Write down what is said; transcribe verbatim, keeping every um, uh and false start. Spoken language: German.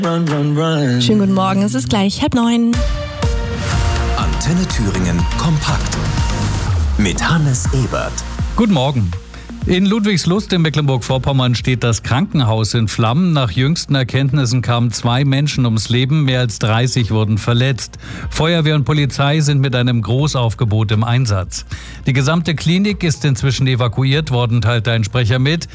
Run, run, run. Schönen guten Morgen, es ist gleich halb neun. Antenne Thüringen kompakt mit Hannes Ebert. Guten Morgen. In Ludwigslust in Mecklenburg-Vorpommern steht das Krankenhaus in Flammen. Nach jüngsten Erkenntnissen kamen zwei Menschen ums Leben, mehr als dreißig wurden verletzt. Feuerwehr und Polizei sind mit einem Großaufgebot im Einsatz. Die gesamte Klinik ist inzwischen evakuiert worden, teilte ein Sprecher mit.